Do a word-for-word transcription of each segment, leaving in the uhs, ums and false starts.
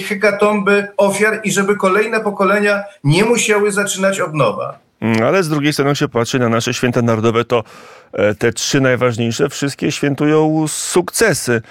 hekatomby ofiar i żeby kolejne pokolenia nie musiały zaczynać od nowa. Ale z drugiej strony, jak się patrzy na nasze święta narodowe, to te trzy najważniejsze wszystkie świętują sukcesy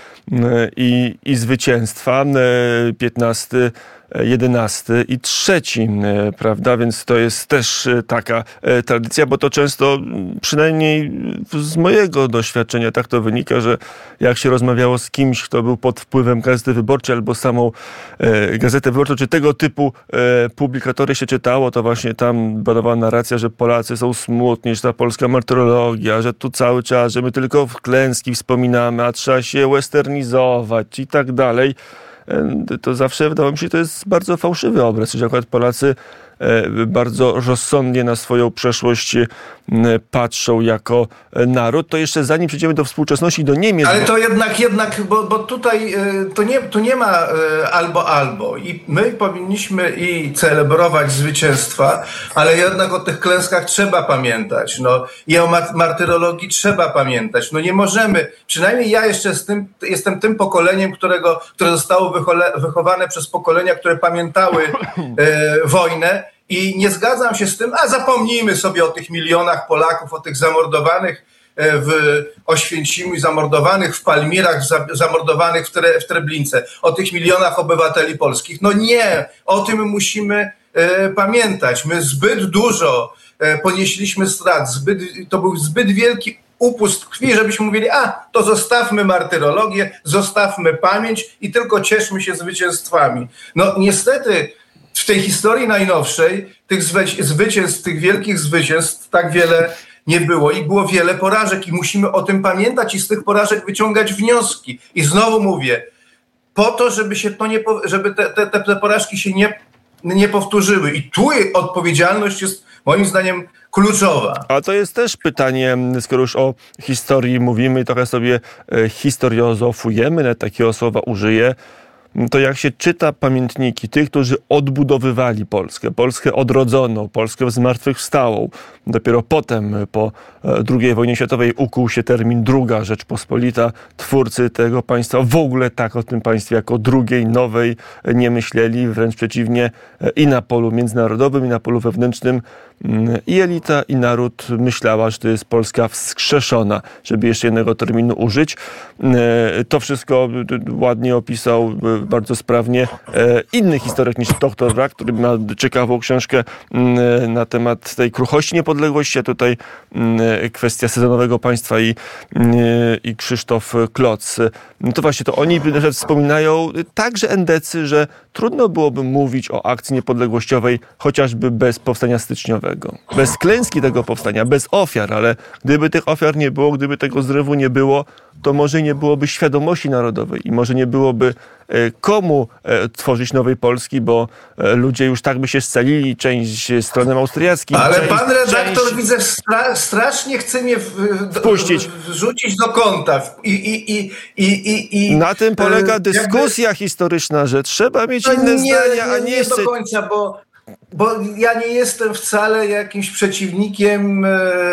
i, i zwycięstwa. piętnasty, jedenasty i trzeci, prawda? Więc to jest też taka tradycja, bo to często, przynajmniej z mojego doświadczenia, tak to wynika, że jak się rozmawiało z kimś, kto był pod wpływem Gazety Wyborczej albo samą Gazetę Wyborczą, czy tego typu publikatory się czytało, to właśnie tam badała narracja, że Polacy są smutni, że ta polska martyrologia, że tu cały czas, że my tylko w klęski wspominamy, a trzeba się westernizować i tak dalej. To zawsze wydawało mi się, że to jest bardzo fałszywy obraz, że akurat Polacy bardzo rozsądnie na swoją przeszłość patrzą jako naród. To jeszcze zanim przejdziemy do współczesności, do Niemiec... Ale to jednak, jednak bo, bo tutaj to nie, tu nie ma albo, albo. I my powinniśmy i celebrować zwycięstwa, ale jednak o tych klęskach trzeba pamiętać. No, i o martyrologii trzeba pamiętać. No nie możemy, przynajmniej ja jeszcze z tym, jestem tym pokoleniem, którego, które zostało wychole, wychowane przez pokolenia, które pamiętały e, wojnę. I nie zgadzam się z tym, a zapomnijmy sobie o tych milionach Polaków, o tych zamordowanych w Oświęcimiu, zamordowanych w Palmirach, zamordowanych w, Tre, w Treblince, o tych milionach obywateli polskich. No nie, o tym musimy e, pamiętać. My zbyt dużo e, ponieśliśmy strat, zbyt, to był zbyt wielki upust krwi, żebyśmy mówili, a to zostawmy martyrologię, zostawmy pamięć i tylko cieszmy się zwycięstwami. No niestety w tej historii najnowszej tych zwycięstw, tych wielkich zwycięstw tak wiele nie było i było wiele porażek i musimy o tym pamiętać i z tych porażek wyciągać wnioski. I znowu mówię, po to, żeby się to nie, żeby te, te, te porażki się nie, nie powtórzyły. I tu odpowiedzialność jest moim zdaniem kluczowa. A to jest też pytanie, skoro już o historii mówimy, trochę sobie historiozofujemy, nawet takiego słowa użyję, to jak się czyta pamiętniki tych, którzy odbudowywali Polskę, Polskę odrodzoną, Polskę zmartwychwstałą, dopiero potem po drugiej wojnie światowej ukuł się termin Druga Rzeczpospolita. Twórcy tego państwa w ogóle tak o tym państwie jako drugiej, nowej nie myśleli, wręcz przeciwnie, i na polu międzynarodowym, i na polu wewnętrznym i elita, i naród myślała, że to jest Polska wskrzeszona, żeby jeszcze jednego terminu użyć. To wszystko ładnie opisał bardzo sprawnie inny historyk niż doktor Wrak, który ma ciekawą książkę na temat tej kruchości niepodległości, a tutaj kwestia sezonowego państwa i, i Krzysztof Kloc. No to właśnie, to oni wspominają także endecy, że trudno byłoby mówić o akcji niepodległościowej chociażby bez powstania styczniowego. Bez klęski tego powstania, bez ofiar, ale gdyby tych ofiar nie było, gdyby tego zrywu nie było, to może nie byłoby świadomości narodowej i może nie byłoby komu tworzyć nowej Polski, bo ludzie już tak by się scalili, część stronem austriackim. Ale część, pan redaktor, część... widzę, stra- strasznie chce mnie w, wpuścić. W, wrzucić do kąta. I, i, i, i, i, Na tym polega dyskusja jakby... historyczna, że trzeba mieć no inne nie, zdania, a nie, nie... Nie do końca, bo, bo ja nie jestem wcale jakimś przeciwnikiem e,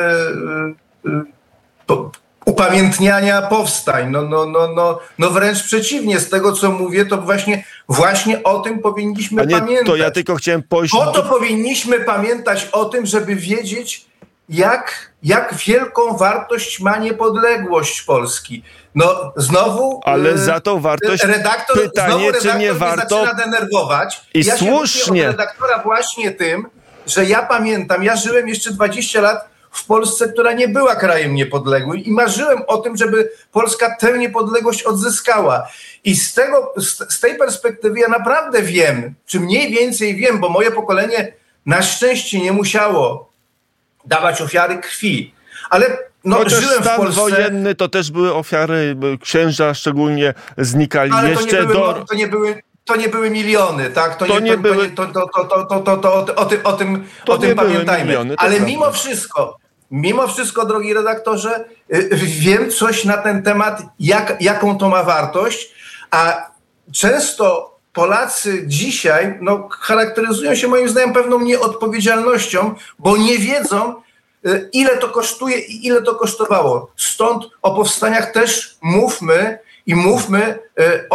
e, to, upamiętniania powstań. No, no, no, no, no wręcz przeciwnie, z tego co mówię, to właśnie, właśnie o tym powinniśmy a nie, pamiętać. To ja tylko chciałem pójść... Po to powinniśmy pamiętać o tym, żeby wiedzieć, jak, jak wielką wartość ma niepodległość Polski. No znowu... Ale za tą wartość redaktor, pytanie, redaktor czy nie warto... zaczyna denerwować. I ja słusznie. się od redaktora właśnie tym, że ja pamiętam, ja żyłem jeszcze dwadzieścia lat w Polsce, która nie była krajem niepodległym i marzyłem o tym, żeby Polska tę niepodległość odzyskała. I z, tego, z, z tej perspektywy ja naprawdę wiem, czy mniej więcej wiem, bo moje pokolenie na szczęście nie musiało dawać ofiary krwi. Ale no, chociaż żyłem stan w Polsce, wojenny to też były ofiary, księża szczególnie znikali ale jeszcze to nie były, do... To nie były... To nie były miliony, tak? To, to nie, nie to, były... to, to, to, to, to, to, to, to, o tym, o tym, to o tym pamiętajmy. Miliony, ale prawda. mimo wszystko, mimo wszystko, drogi redaktorze, wiem coś na ten temat, jak, jaką to ma wartość, a często Polacy dzisiaj no, charakteryzują się moim zdaniem pewną nieodpowiedzialnością, bo nie wiedzą, ile to kosztuje i ile to kosztowało. Stąd o powstaniach też mówmy i mówmy o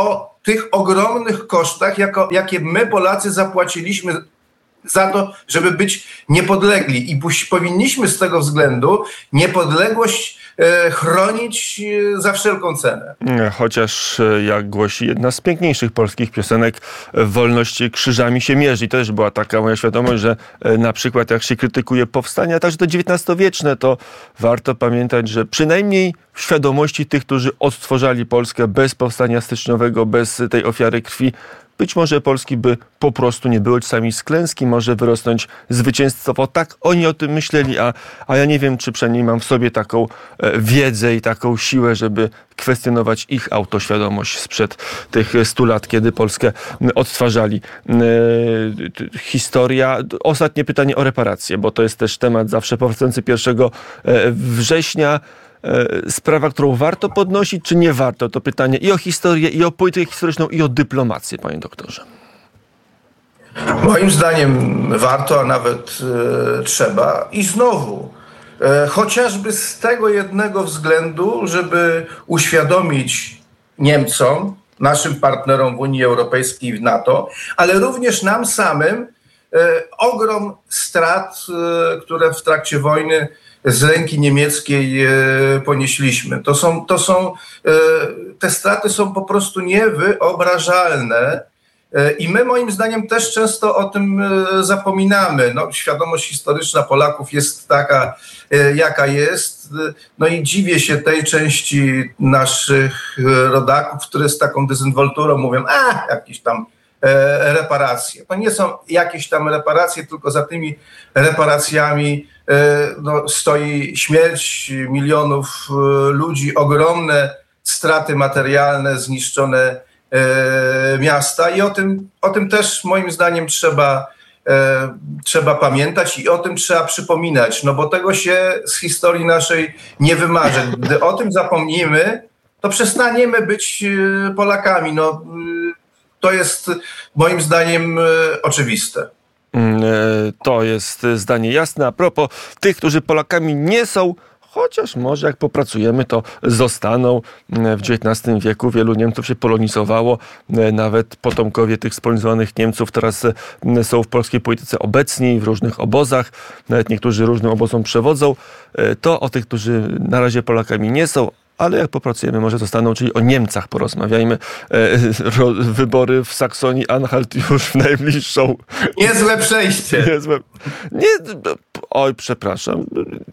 tych ogromnych kosztach, jako, jakie my Polacy zapłaciliśmy za to, żeby być niepodlegli. I powinniśmy z tego względu niepodległość e, chronić e, za wszelką cenę. Chociaż, jak głosi jedna z piękniejszych polskich piosenek, wolność krzyżami się mierzy. I to też była taka moja świadomość, że e, na przykład jak się krytykuje powstania, także to dziewiętnastowieczne, to warto pamiętać, że przynajmniej w świadomości tych, którzy odtwarzali Polskę bez powstania styczniowego, bez tej ofiary krwi, być może Polski by po prostu nie było, czasami z klęski może wyrosnąć zwycięstwo. Tak oni o tym myśleli, a, a ja nie wiem, czy przynajmniej mam w sobie taką e, wiedzę i taką siłę, żeby kwestionować ich autoświadomość sprzed tych stu lat, kiedy Polskę odtwarzali. E, historia. Ostatnie pytanie o reparacje, bo to jest też temat zawsze powracający pierwszego września. Sprawa, którą warto podnosić, czy nie warto? To pytanie i o historię, i o politykę historyczną, i o dyplomację, panie doktorze. Moim zdaniem warto, a nawet e, trzeba. I znowu, e, chociażby z tego jednego względu, żeby uświadomić Niemcom, naszym partnerom w Unii Europejskiej i w NATO, ale również nam samym e, ogrom strat, e, które w trakcie wojny z ręki niemieckiej e, ponieśliśmy. To są, to są, e, te straty są po prostu niewyobrażalne e, i my moim zdaniem też często o tym e, zapominamy. No, świadomość historyczna Polaków jest taka, e, jaka jest. No i dziwię się tej części naszych rodaków, które z taką dezynwolturą mówią, a jakieś tam e, reparacje. To nie są jakieś tam reparacje, tylko za tymi reparacjami no, stoi śmierć milionów ludzi, ogromne straty materialne, zniszczone e, miasta i o tym, o tym też moim zdaniem trzeba, e, trzeba pamiętać i o tym trzeba przypominać, no bo tego się z historii naszej nie wymarzy. Gdy o tym zapomnimy, to przestaniemy być Polakami. No, to jest moim zdaniem oczywiste. To jest zdanie jasne. A propos tych, którzy Polakami nie są, chociaż może jak popracujemy, to zostaną. W dziewiętnastym wieku wielu Niemców się polonizowało. Nawet potomkowie tych spolonizowanych Niemców teraz są w polskiej polityce obecni, w różnych obozach. Nawet niektórzy różnym obozom przewodzą. To o tych, którzy na razie Polakami nie są, ale jak popracujemy, może zostaną, czyli o Niemcach porozmawiajmy. E, ro, wybory w Saksonii Anhalt już w najbliższą... Niezłe przejście. Niezłe... Nie, oj, przepraszam.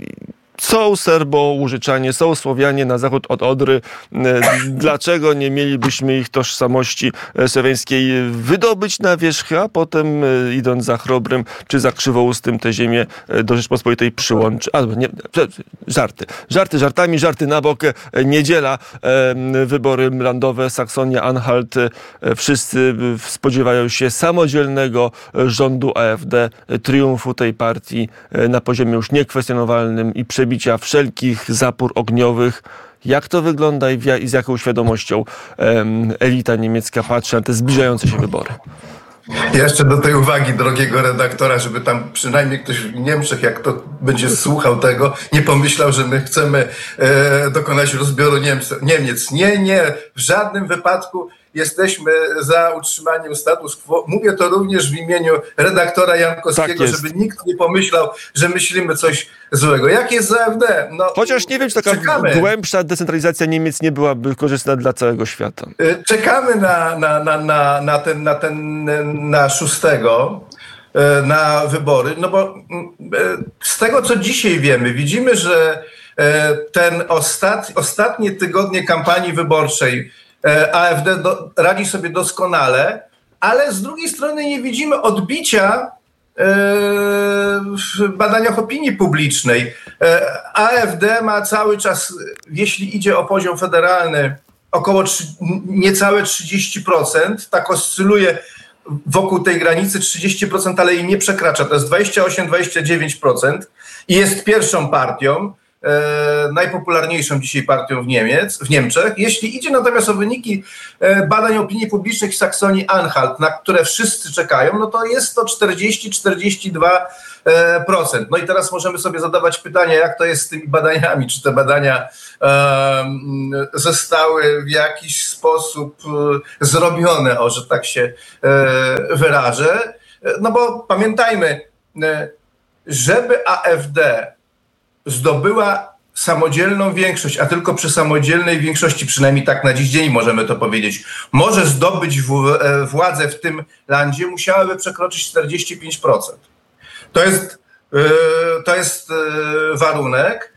Są Serbo-Łużyczanie, są Słowianie na zachód od Odry. Dlaczego nie mielibyśmy ich tożsamości słowiańskiej wydobyć na wierzch, a potem idąc za Chrobrym czy za Krzywoustym tę ziemię do Rzeczpospolitej przyłączyć? Albo nie, żarty. Żarty żartami, żarty na bok. Niedziela, wybory landowe, Saksonia, Anhalt. Wszyscy spodziewają się samodzielnego rządu A F D, triumfu tej partii na poziomie już niekwestionowalnym i przebicia wszelkich zapór ogniowych. Jak to wygląda i, i z jaką świadomością um, elita niemiecka patrzy na te zbliżające się wybory? Jeszcze do tej uwagi drogiego redaktora, żeby tam przynajmniej ktoś w Niemczech, jak to będzie słuchał tego, nie pomyślał, że my chcemy e, dokonać rozbioru Niemcy, Niemiec. Nie, nie, w żadnym wypadku jesteśmy za utrzymaniem status quo. Mówię to również w imieniu redaktora Jankowskiego, tak żeby nikt nie pomyślał, że myślimy coś złego. Jak jest z A F D? No, chociaż nie wiem, czy taka czekamy. Głębsza decentralizacja Niemiec nie byłaby korzystna dla całego świata. Czekamy na, na, na, na, na ten, na ten, na szóstego, na wybory, no bo z tego, co dzisiaj wiemy, widzimy, że ten ostat, ostatnie tygodnie kampanii wyborczej A F D do, radzi sobie doskonale, ale z drugiej strony nie widzimy odbicia e, w badaniach opinii publicznej. E, A F D ma cały czas, jeśli idzie o poziom federalny, około trzy, niecałe trzydzieści procent, tak oscyluje wokół tej granicy trzydzieści procent, ale jej nie przekracza. To jest dwadzieścia osiem do dwudziestu dziewięciu procent i jest pierwszą partią. e, najpopularniejszą dzisiaj partią w, Niemiec, w Niemczech. Jeśli idzie natomiast o wyniki e, badań opinii publicznej w Saksonii-Anhalt, na które wszyscy czekają, no to jest to czterdzieści do czterdziestu dwóch procent. No i teraz możemy sobie zadawać pytanie, jak to jest z tymi badaniami, czy te badania e, zostały w jakiś sposób e, zrobione, o, że tak się e, wyrażę. No bo pamiętajmy, e, żeby A F D zdobyła samodzielną większość, a tylko przy samodzielnej większości, przynajmniej tak na dziś dzień możemy to powiedzieć, może zdobyć w, e, władzę w tym landzie, musiałaby przekroczyć czterdzieści pięć procent. To jest, to jest warunek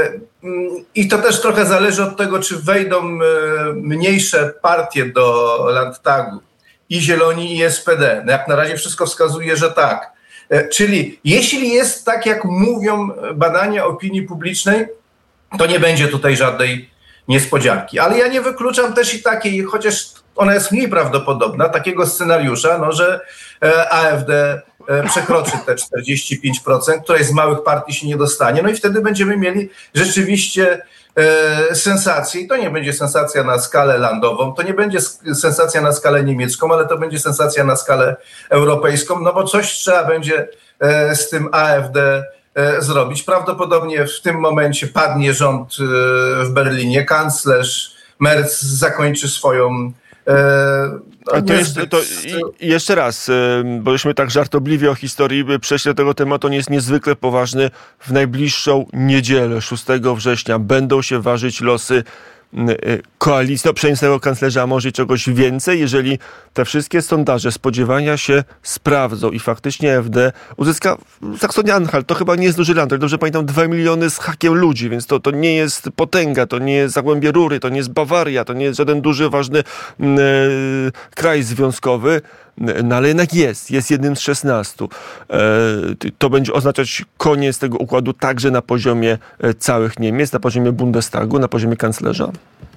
i to też trochę zależy od tego, czy wejdą mniejsze partie do Landtagu, i Zieloni, i S P D. No jak na razie wszystko wskazuje, że tak. Czyli jeśli jest tak, jak mówią badania opinii publicznej, to nie będzie tutaj żadnej niespodzianki. Ale ja nie wykluczam też i takiej, chociaż ona jest mniej prawdopodobna, takiego scenariusza, no, że A F D przekroczy te czterdzieści pięć procent, której z małych partii się nie dostanie. No i wtedy będziemy mieli rzeczywiście e, sensację. I to nie będzie sensacja na skalę landową, to nie będzie sensacja na skalę niemiecką, ale to będzie sensacja na skalę europejską, no bo coś trzeba będzie e, z tym A F D e, zrobić. Prawdopodobnie w tym momencie padnie rząd e, w Berlinie, kanclerz Merz zakończy swoją No, A to jest, to i jeszcze raz, bo żeśmy tak żartobliwie o historii przeszli do tego tematu, on jest niezwykle poważny. W najbliższą niedzielę, szóstego września, będą się ważyć losy koalicji, no przejętego kanclerza, a może i czegoś więcej, jeżeli te wszystkie sondaże, spodziewania się sprawdzą i faktycznie A F D uzyska Saksonia-Anhalt, to chyba nie jest duży land, dobrze pamiętam, dwa miliony z hakiem ludzi, więc to, to nie jest potęga, to nie jest Zagłębie Rury, to nie jest Bawaria, to nie jest żaden duży, ważny yy, kraj związkowy, no ale jednak jest, jest jednym z szesnastu. Yy, to będzie oznaczać koniec tego układu także na poziomie całych Niemiec, na poziomie Bundestagu, na poziomie kanclerza.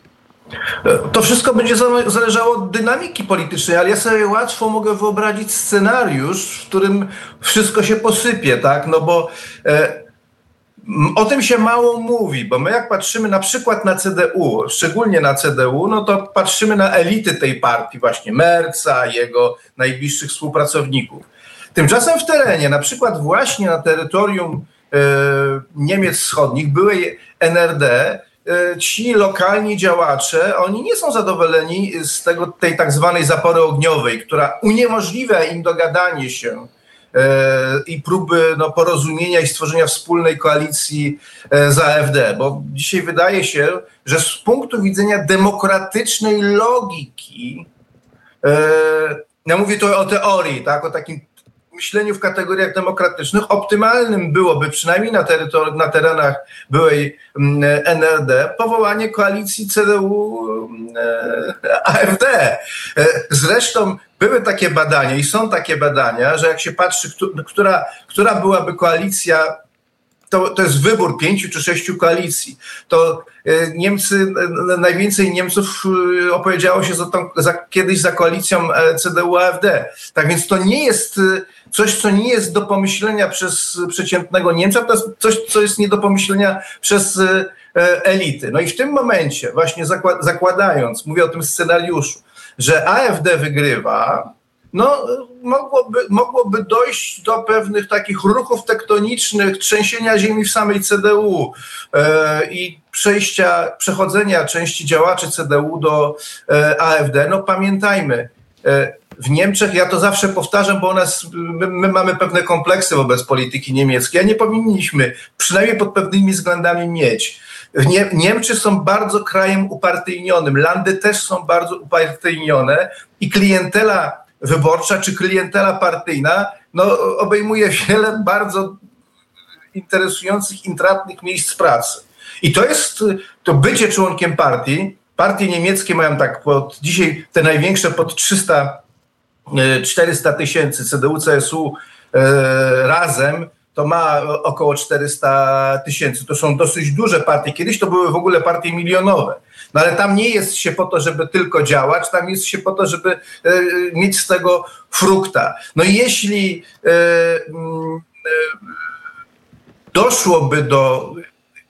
To wszystko będzie zależało od dynamiki politycznej, ale ja sobie łatwo mogę wyobrazić scenariusz, w którym wszystko się posypie, tak? No bo e, o tym się mało mówi, bo my jak patrzymy na przykład na C D U, szczególnie na C D U, no to patrzymy na elity tej partii, właśnie Merza, jego najbliższych współpracowników. Tymczasem w terenie, na przykład właśnie na terytorium e, Niemiec Wschodnich, byłej N R D, ci lokalni działacze, oni nie są zadowoleni z tego, tej tak zwanej zapory ogniowej, która uniemożliwia im dogadanie się e, i próby no, porozumienia i stworzenia wspólnej koalicji e, z A F D, bo dzisiaj wydaje się, że z punktu widzenia demokratycznej logiki, e, ja mówię tu o teorii, tak, o takim myśleniu w kategoriach demokratycznych, optymalnym byłoby przynajmniej na, terytor- na terenach byłej N R D powołanie koalicji C D U A F D. Zresztą były takie badania i są takie badania, że jak się patrzy, która, która byłaby koalicja, to, to jest wybór pięciu czy sześciu koalicji. To Niemcy, najwięcej Niemców opowiedziało się za tą, za, kiedyś za koalicją C D U A F D. Tak więc to nie jest coś, co nie jest do pomyślenia przez przeciętnego Niemca, to jest coś, co jest nie do pomyślenia przez elity. No i w tym momencie, właśnie zakładając, mówię o tym scenariuszu, że A F D wygrywa, no mogłoby, mogłoby dojść do pewnych takich ruchów tektonicznych, trzęsienia ziemi w samej C D U e, i przejścia, przechodzenia części działaczy C D U do e, A F D. No pamiętajmy, e, w Niemczech, ja to zawsze powtarzam, bo u nas, my, my mamy pewne kompleksy wobec polityki niemieckiej, a nie powinniśmy, przynajmniej pod pewnymi względami mieć. Nie, Niemcy są bardzo krajem upartyjnionym, Landy też są bardzo upartyjnione i klientela wyborcza czy klientela partyjna no, obejmuje wiele bardzo interesujących, intratnych miejsc pracy. I to jest to bycie członkiem partii. Partie niemieckie mają tak pod, dzisiaj te największe pod trzysta czterysta tysięcy, C D U, C S U e, razem to ma około czterysta tysięcy. To są dosyć duże partie. Kiedyś to były w ogóle partie milionowe. No ale tam nie jest się po to, żeby tylko działać, tam jest się po to, żeby e, mieć z tego frukta. No i jeśli e, e, doszłoby do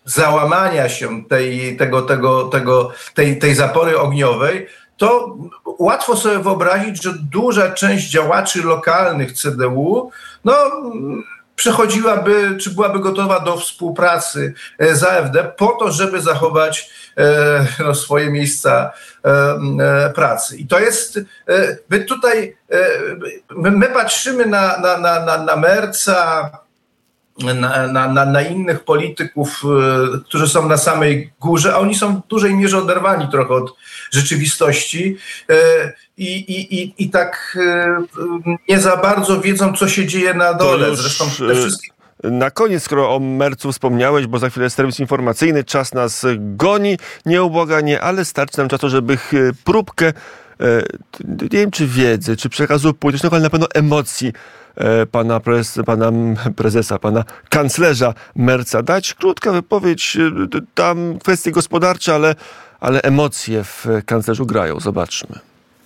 załamania się tej, tego, tego, tego, tej, tej zapory ogniowej, to łatwo sobie wyobrazić, że duża część działaczy lokalnych C D U no, przechodziłaby, czy byłaby gotowa do współpracy z A F D po to, żeby zachować e, no, swoje miejsca e, e, pracy. I to jest, e, my tutaj, e, my, my patrzymy na, na, na, na, na Merca, Na, na, na innych polityków, którzy są na samej górze, a oni są w dużej mierze oderwani trochę od rzeczywistości i, i, i, i tak nie za bardzo wiedzą, co się dzieje na dole. Już... Zresztą te wszystkie... Na koniec, skoro o Mercu wspomniałej, bo za chwilę serwis informacyjny, czas nas goni nieubłaganie, ale starczy nam czasu, żeby próbkę, nie wiem czy wiedzy, czy przekazu politycznego, ale na pewno emocji pana, prez, pana prezesa, pana kanclerza Merca dać. Krótka wypowiedź, tam kwestie gospodarcze, ale, ale emocje w kanclerzu grają. Zobaczmy.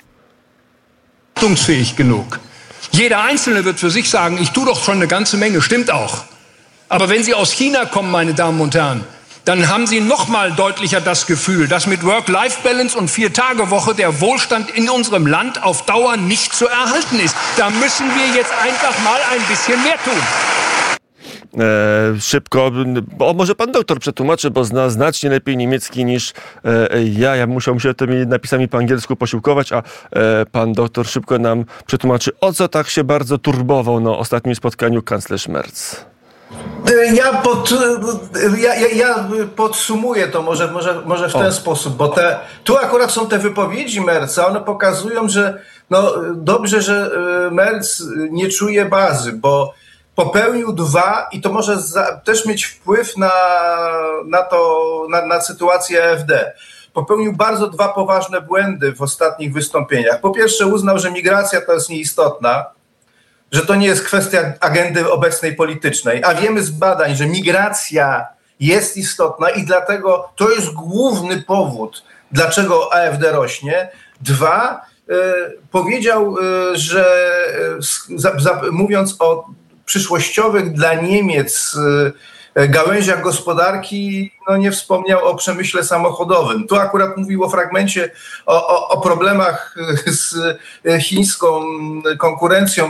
Fähig genug. Jeder Einzelne wird für sich sagen, ich tue doch schon eine ganze Menge, stimmt auch. Aber wenn Sie aus China kommen, meine Damen und Herren, dann haben Sie noch mal deutlicher das Gefühl, dass mit Work-Life-Balance und Vier-Tage-Woche der Wohlstand in unserem Land auf Dauer nicht zu erhalten ist. Da müssen wir jetzt einfach mal ein bisschen mehr tun. E, szybko, bo może pan doktor przetłumaczy, bo zna znacznie lepiej niemiecki niż e, ja. Ja musiał się tymi napisami po angielsku posiłkować, a e, pan doktor szybko nam przetłumaczy, o co tak się bardzo turbował na ostatnim spotkaniu kanclerz Merz. Ja, pod, ja, ja, ja podsumuję to może, może, może w ten o. sposób, bo te, tu akurat są te wypowiedzi Merca, one pokazują, że no, dobrze, że Merz nie czuje bazy, bo popełnił dwa i to może za, też mieć wpływ na, na, to, na, na sytuację A F D. Popełnił bardzo dwa poważne błędy w ostatnich wystąpieniach. Po pierwsze uznał, że migracja to jest nieistotna, że to nie jest kwestia agendy obecnej politycznej, a wiemy z badań, że migracja jest istotna i dlatego to jest główny powód, dlaczego A F D rośnie. Dwa, y, powiedział, y, że y, za, za, mówiąc o przyszłościowych dla Niemiec y, gałęziach gospodarki, no nie wspomniał o przemyśle samochodowym. Tu akurat mówił o fragmencie, o, o, o problemach z chińską konkurencją.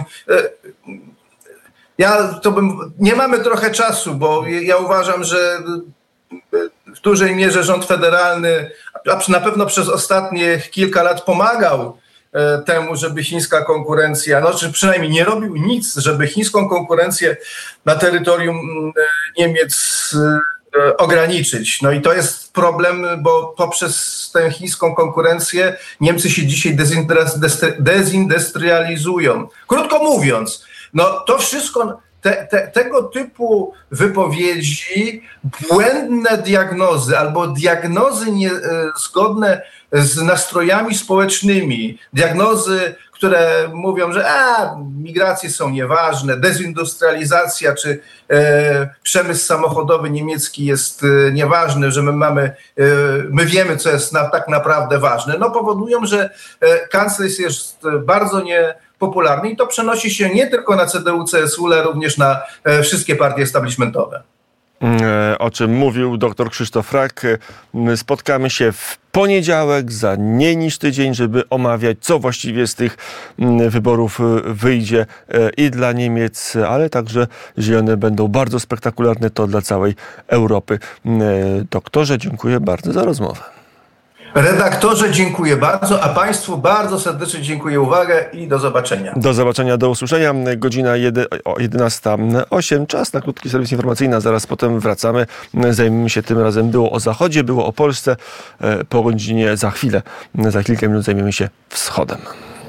Ja to bym, nie mamy trochę czasu, bo ja uważam, że w dużej mierze rząd federalny, a na pewno przez ostatnie kilka lat pomagał temu, żeby chińska konkurencja, no czy przynajmniej nie robił nic, żeby chińską konkurencję na terytorium Niemiec ograniczyć. No i to jest problem, bo poprzez tę chińską konkurencję Niemcy się dzisiaj dezindustrializują. Krótko mówiąc, no to wszystko, te, te, tego typu wypowiedzi, błędne diagnozy albo diagnozy niezgodne z nastrojami społecznymi, diagnozy, które mówią, że a, migracje są nieważne, dezindustrializacja czy e, przemysł samochodowy niemiecki jest e, nieważny, że my mamy, e, my wiemy, co jest na, tak naprawdę ważne, no powodują, że e, kanclerz jest bardzo niepopularny i to przenosi się nie tylko na C D U, C S U, ale również na e, wszystkie partie establishmentowe. O czym mówił dr Krzysztof Rak. Spotkamy się w poniedziałek, za mniej niż tydzień, żeby omawiać, co właściwie z tych wyborów wyjdzie i dla Niemiec, ale także, jeżeli one będą bardzo spektakularne, to dla całej Europy. Doktorze, dziękuję bardzo za rozmowę. Redaktorze, dziękuję bardzo, a Państwu bardzo serdecznie dziękuję uwagę i do zobaczenia. Do zobaczenia, do usłyszenia. Godzina jedenasta osiem. Czas na krótki serwis informacyjny, a zaraz potem wracamy. Zajmiemy się tym razem, było o Zachodzie, było o Polsce. Po godzinie za chwilę, za kilka minut zajmiemy się Wschodem.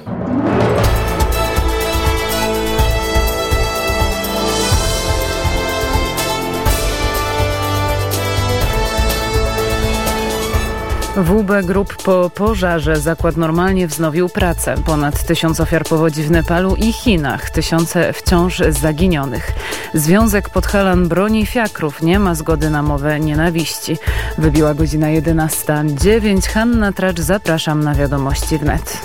W B Group po pożarze zakład normalnie wznowił pracę. Ponad tysiąc ofiar powodzi w Nepalu i Chinach. Tysiące wciąż zaginionych. Związek Podhalan broni fiakrów. Nie ma zgody na mowę nienawiści. Wybiła godzina jedenasta dziewięć. Hanna Tracz, zapraszam na Wiadomości wnet.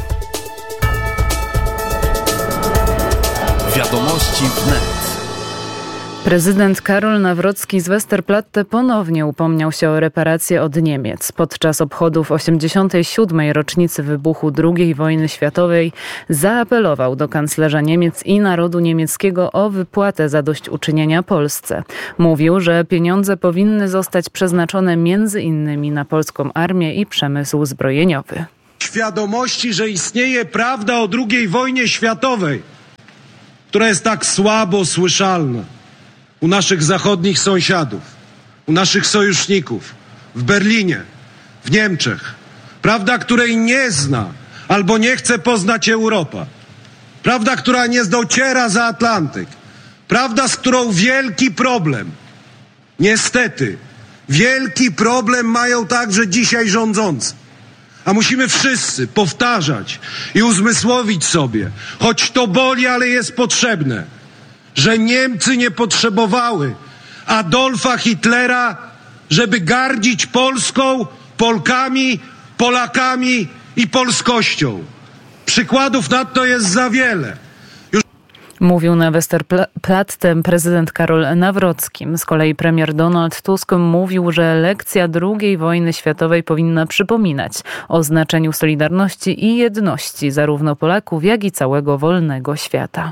Wiadomości wnet. Prezydent Karol Nawrocki z Westerplatte ponownie upomniał się o reparacje od Niemiec. Podczas obchodów osiemdziesiątej siódmej rocznicy wybuchu drugiej wojny światowej zaapelował do kanclerza Niemiec i narodu niemieckiego o wypłatę zadośćuczynienia Polsce. Mówił, że pieniądze powinny zostać przeznaczone między innymi na polską armię i przemysł zbrojeniowy. Świadomości, że istnieje prawda o drugiej wojnie światowej, która jest tak słabo słyszalna u naszych zachodnich sąsiadów, u naszych sojuszników, w Berlinie, w Niemczech. Prawda, której nie zna albo nie chce poznać Europa. Prawda, która nie dociera za Atlantyk. Prawda, z którą wielki problem. Niestety, wielki problem mają także dzisiaj rządzący. A musimy wszyscy powtarzać i uzmysłowić sobie, choć to boli, ale jest potrzebne, że Niemcy nie potrzebowały Adolfa Hitlera, żeby gardzić Polską, Polkami, Polakami i polskością. Przykładów na to jest za wiele. Mówił na Westerplatte prezydent Karol Nawrocki. Z kolei premier Donald Tusk mówił, że lekcja drugiej wojny światowej powinna przypominać o znaczeniu solidarności i jedności zarówno Polaków, jak i całego wolnego świata.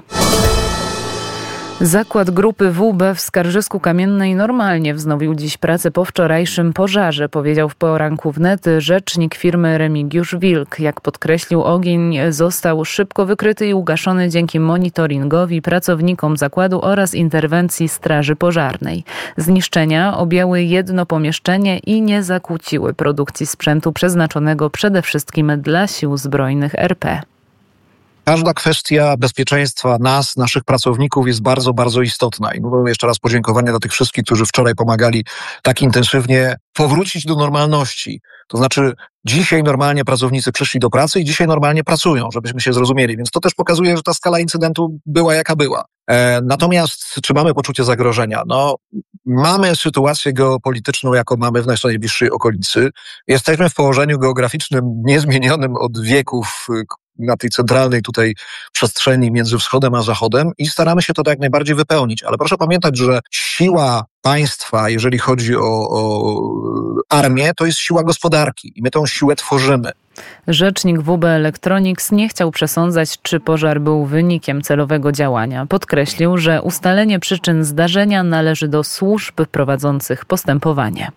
Zakład grupy W B w Skarżysku-Kamiennej normalnie wznowił dziś pracę po wczorajszym pożarze, powiedział w poranku wnet rzecznik firmy Remigiusz Wilk. Jak podkreślił, ogień został szybko wykryty i ugaszony dzięki monitoringowi, pracownikom zakładu oraz interwencji straży pożarnej. Zniszczenia objęły jedno pomieszczenie i nie zakłóciły produkcji sprzętu przeznaczonego przede wszystkim dla sił zbrojnych R P. Każda kwestia bezpieczeństwa nas, naszych pracowników jest bardzo, bardzo istotna. I mówię jeszcze raz podziękowania dla tych wszystkich, którzy wczoraj pomagali tak intensywnie powrócić do normalności. To znaczy dzisiaj normalnie pracownicy przyszli do pracy i dzisiaj normalnie pracują, żebyśmy się zrozumieli. Więc to też pokazuje, że ta skala incydentu była jaka była. E, natomiast czy mamy poczucie zagrożenia? No, mamy sytuację geopolityczną, jaką mamy w naszej najbliższej okolicy. Jesteśmy w położeniu geograficznym niezmienionym od wieków na tej centralnej tutaj przestrzeni między wschodem a zachodem i staramy się to tak jak najbardziej wypełnić. Ale proszę pamiętać, że siła państwa, jeżeli chodzi o, o armię, to jest siła gospodarki i my tą siłę tworzymy. Rzecznik W B Electronics nie chciał przesądzać, czy pożar był wynikiem celowego działania. Podkreślił, że ustalenie przyczyn zdarzenia należy do służb prowadzących postępowanie.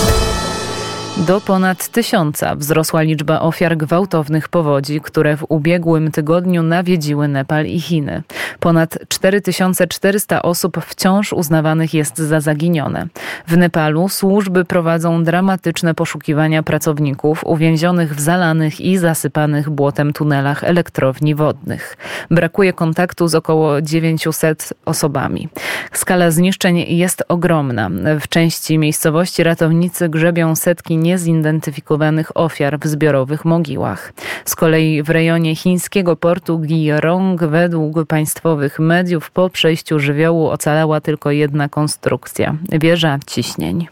Do ponad tysiąca wzrosła liczba ofiar gwałtownych powodzi, które w ubiegłym tygodniu nawiedziły Nepal i Chiny. Ponad cztery tysiące czterysta osób wciąż uznawanych jest za zaginione. W Nepalu służby prowadzą dramatyczne poszukiwania pracowników uwięzionych w zalanych i zasypanych błotem tunelach elektrowni wodnych. Brakuje kontaktu z około dziewięciuset osobami. Skala zniszczeń jest ogromna. W części miejscowości ratownicy grzebią setki niezidentyfikowanych ofiar w zbiorowych mogiłach. Z kolei w rejonie chińskiego portu Gyeonggi według państwowych mediów po przejściu żywiołu ocalała tylko jedna konstrukcja – wieża ciśnień.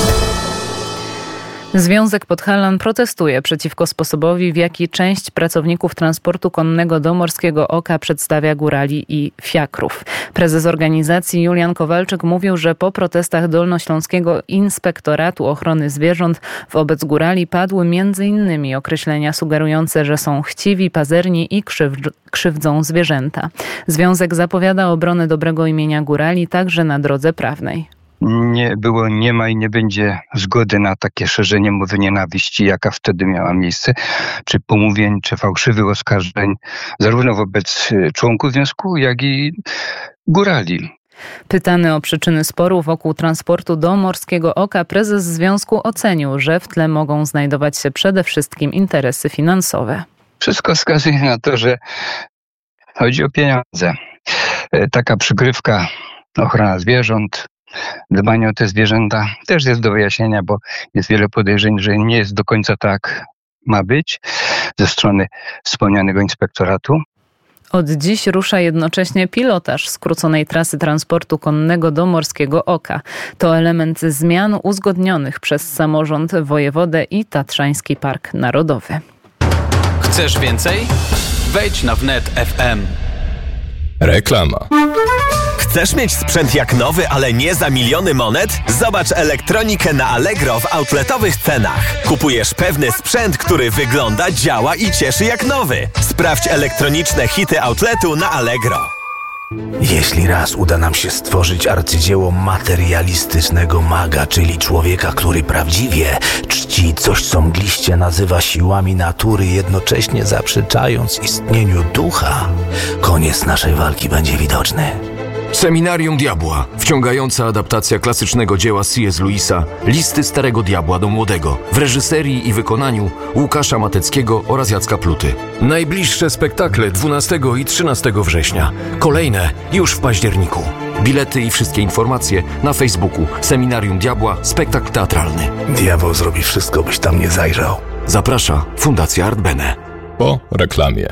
Związek Podhalan protestuje przeciwko sposobowi, w jaki część pracowników transportu konnego do Morskiego Oka przedstawia górali i fiakrów. Prezes organizacji Julian Kowalczyk mówił, że po protestach Dolnośląskiego Inspektoratu Ochrony Zwierząt wobec górali padły między innymi określenia sugerujące, że są chciwi, pazerni i krzywd- krzywdzą zwierzęta. Związek zapowiada obronę dobrego imienia górali także na drodze prawnej. Nie było, nie ma i nie będzie zgody na takie szerzenie mowy nienawiści, jaka wtedy miała miejsce, czy pomówień, czy fałszywych oskarżeń, zarówno wobec członków związku, jak i górali. Pytany o przyczyny sporu wokół transportu do Morskiego Oka, prezes związku ocenił, że w tle mogą znajdować się przede wszystkim interesy finansowe. Wszystko wskazuje na to, że chodzi o pieniądze. Taka przykrywka, ochrona zwierząt, dbanie o te zwierzęta też jest do wyjaśnienia, bo jest wiele podejrzeń, że nie jest do końca tak ma być ze strony wspomnianego inspektoratu. Od dziś rusza jednocześnie pilotaż skróconej trasy transportu konnego do Morskiego Oka. To element zmian uzgodnionych przez samorząd, wojewodę i Tatrzański Park Narodowy. Chcesz więcej? Wejdź na wnet kropka f m. Reklama. Chcesz mieć sprzęt jak nowy, ale nie za miliony monet? Zobacz elektronikę na Allegro w outletowych cenach. Kupujesz pewny sprzęt, który wygląda, działa i cieszy jak nowy. Sprawdź elektroniczne hity outletu na Allegro. Jeśli raz uda nam się stworzyć arcydzieło materialistycznego maga, czyli człowieka, który prawdziwie czci coś, co mgliście nazywa siłami natury, jednocześnie zaprzeczając istnieniu ducha, koniec naszej walki będzie widoczny. Seminarium Diabła. Wciągająca adaptacja klasycznego dzieła C S. Lewisa Listy Starego Diabła do Młodego w reżyserii i wykonaniu Łukasza Mateckiego oraz Jacka Pluty. Najbliższe spektakle dwunastego i trzynastego września. Kolejne już w październiku. Bilety i wszystkie informacje na Facebooku Seminarium Diabła Spektakl Teatralny. Diabeł zrobi wszystko, byś tam nie zajrzał. Zaprasza Fundacja Art Bene. Po reklamie.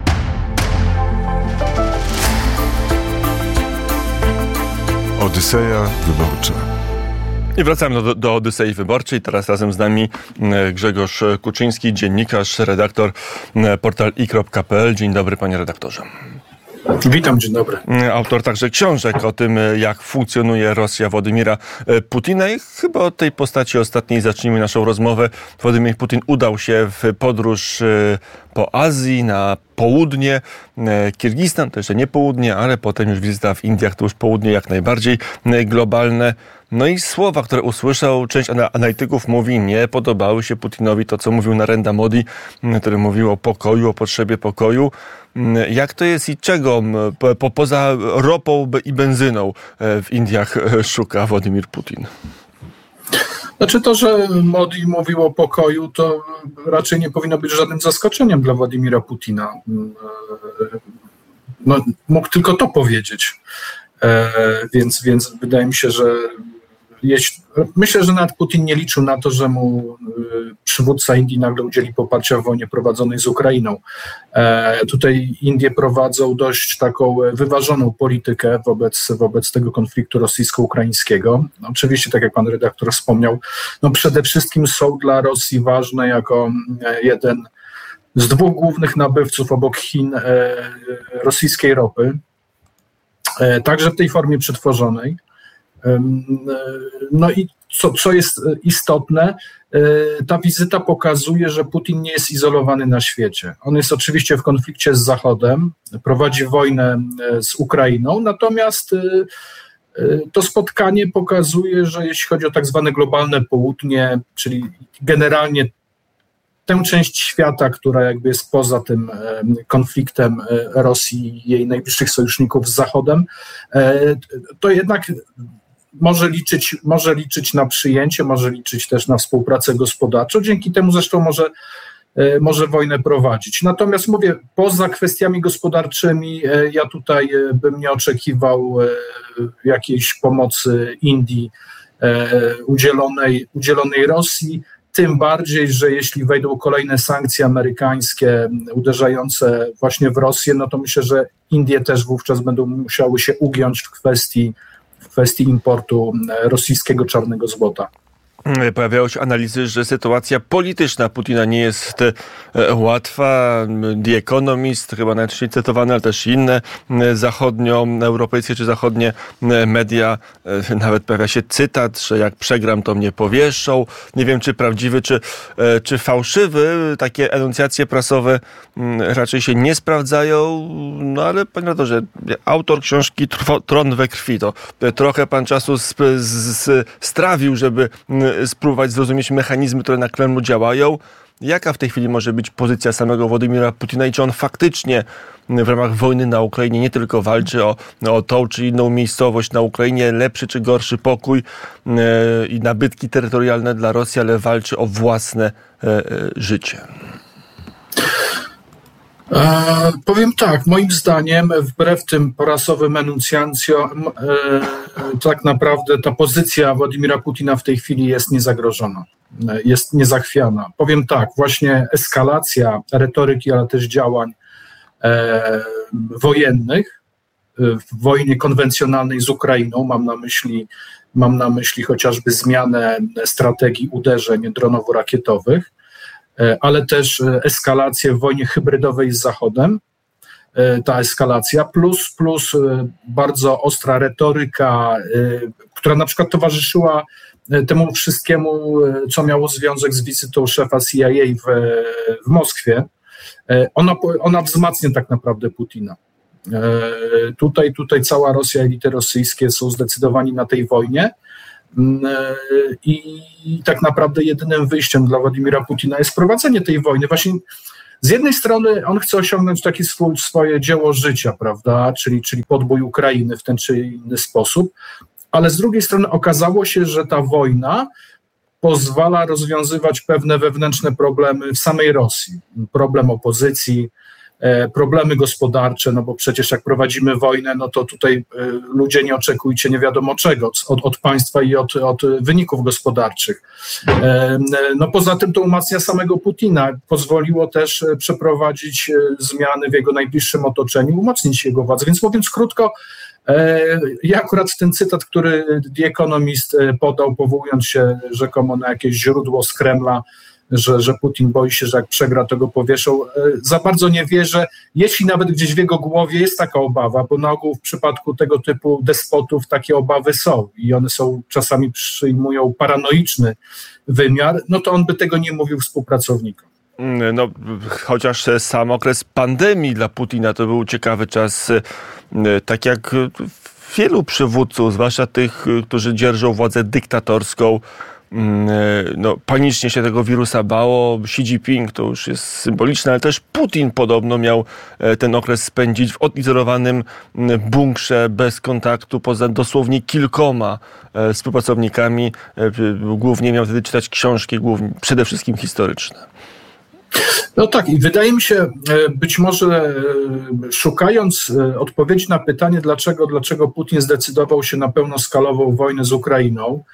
Odyseja Wyborcza. I wracamy do, do Odysei Wyborczej. Teraz razem z nami Grzegorz Kuczyński, dziennikarz, redaktor portal i kropka pe el. Dzień dobry, panie redaktorze. Witam, dzień dobry. Autor także książek o tym, jak funkcjonuje Rosja Władimira Putina i chyba od tej postaci ostatniej zacznijmy naszą rozmowę. Władimir Putin udał się w podróż po Azji, na południe, Kirgistan, to jeszcze nie południe, ale potem już wizyta w Indiach, to już południe jak najbardziej globalne. No i słowa, które usłyszał, część analityków mówi, nie podobały się Putinowi to, co mówił Narendra Modi, który mówił o pokoju, o potrzebie pokoju. Jak to jest i czego po, po, poza ropą i benzyną w Indiach szuka Władimir Putin? Znaczy to, że Modi mówił o pokoju, to raczej nie powinno być żadnym zaskoczeniem dla Władimira Putina. No, mógł tylko to powiedzieć. Więc, więc wydaje mi się, że jeśli, myślę, że nawet Putin nie liczył na to, że mu przywódca Indii nagle udzieli poparcia w wojnie prowadzonej z Ukrainą. E, tutaj Indie prowadzą dość taką wyważoną politykę wobec, wobec tego konfliktu rosyjsko-ukraińskiego. No, oczywiście, tak jak pan redaktor wspomniał, no przede wszystkim są dla Rosji ważne jako jeden z dwóch głównych nabywców obok Chin e, rosyjskiej ropy, e, także w tej formie przetworzonej. No i co, co jest istotne, ta wizyta pokazuje, że Putin nie jest izolowany na świecie. On jest oczywiście w konflikcie z Zachodem, prowadzi wojnę z Ukrainą, natomiast to spotkanie pokazuje, że jeśli chodzi o tak zwane globalne południe, czyli generalnie tę część świata, która jakby jest poza tym konfliktem Rosji i jej najbliższych sojuszników z Zachodem, to jednak może liczyć, może liczyć na przyjęcie, może liczyć też na współpracę gospodarczą. Dzięki temu zresztą może, może wojnę prowadzić. Natomiast mówię, poza kwestiami gospodarczymi ja tutaj bym nie oczekiwał jakiejś pomocy Indii udzielonej, udzielonej Rosji. Tym bardziej, że jeśli wejdą kolejne sankcje amerykańskie uderzające właśnie w Rosję, no to myślę, że Indie też wówczas będą musiały się ugiąć w kwestii, w kwestii importu rosyjskiego czarnego złota. Pojawiają się analizy, że sytuacja polityczna Putina nie jest łatwa. The Economist, chyba najczęściej cytowane, ale też inne zachodnioeuropejskie czy zachodnie media. Nawet pojawia się cytat, że jak przegram, to mnie powieszą. Nie wiem, czy prawdziwy, czy, czy fałszywy. Takie enuncjacje prasowe raczej się nie sprawdzają. No ale panie redaktorze, autor książki Tron we krwi, to trochę pan czasu sp- z- strawił, żeby spróbować zrozumieć mechanizmy, które na Kremlu działają. Jaka w tej chwili może być pozycja samego Władimira Putina i czy on faktycznie w ramach wojny na Ukrainie nie tylko walczy o, o tą czy inną miejscowość na Ukrainie, lepszy czy gorszy pokój yy, i nabytki terytorialne dla Rosji, ale walczy o własne yy, życie? E, powiem tak, moim zdaniem, wbrew tym prasowym enuncjacjom, e, tak naprawdę ta pozycja Władimira Putina w tej chwili jest niezagrożona, e, jest niezachwiana. Powiem tak, właśnie eskalacja retoryki, ale też działań e, wojennych e, w wojnie konwencjonalnej z Ukrainą, mam na myśli, mam na myśli chociażby zmianę strategii uderzeń dronowo-rakietowych, ale też eskalację w wojnie hybrydowej z Zachodem, ta eskalacja, plus, plus bardzo ostra retoryka, która na przykład towarzyszyła temu wszystkiemu, co miało związek z wizytą szefa C I A w, w Moskwie, ona, ona wzmacnia tak naprawdę Putina. Tutaj, tutaj cała Rosja, elity rosyjskie są zdecydowani na tej wojnie i tak naprawdę jedynym wyjściem dla Władimira Putina jest prowadzenie tej wojny. Właśnie z jednej strony on chce osiągnąć takie swój, swoje dzieło życia, prawda, czyli, czyli podbój Ukrainy w ten czy inny sposób, ale z drugiej strony okazało się, że ta wojna pozwala rozwiązywać pewne wewnętrzne problemy w samej Rosji. Problem opozycji, problemy gospodarcze, no bo przecież jak prowadzimy wojnę, no to tutaj ludzie nie oczekujcie nie wiadomo czego od, od państwa i od, od wyników gospodarczych. No poza tym to umacnia samego Putina. Pozwoliło też przeprowadzić zmiany w jego najbliższym otoczeniu, umocnić jego władzę. Więc mówiąc krótko, ja akurat ten cytat, który The Economist podał, powołując się rzekomo na jakieś źródło z Kremla, że, że Putin boi się, że jak przegra, to go powieszą, za bardzo nie wierzę. Jeśli nawet gdzieś w jego głowie jest taka obawa, bo na ogół w przypadku tego typu despotów takie obawy są i one są czasami przyjmują paranoiczny wymiar, no to on by tego nie mówił współpracownikom. No, chociaż sam okres pandemii dla Putina to był ciekawy czas, tak jak wielu przywódców, zwłaszcza tych, którzy dzierżą władzę dyktatorską, no, panicznie się tego wirusa bało. Xi Jinping to już jest symboliczne, ale też Putin podobno miał ten okres spędzić w odizolowanym bunkrze, bez kontaktu, poza dosłownie kilkoma współpracownikami. Głównie miał wtedy czytać książki, głównie, przede wszystkim historyczne. No tak, i wydaje mi się, być może szukając odpowiedzi na pytanie, dlaczego, dlaczego Putin zdecydował się na pełnoskalową wojnę z Ukrainą